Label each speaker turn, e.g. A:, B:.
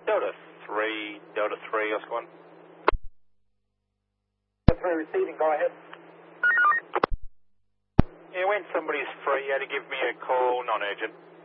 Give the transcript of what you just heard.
A: Delta 3, Oscar 1.
B: Delta 3 receiving, go ahead.
A: Yeah, when somebody's free, you had to give me a call, non-urgent.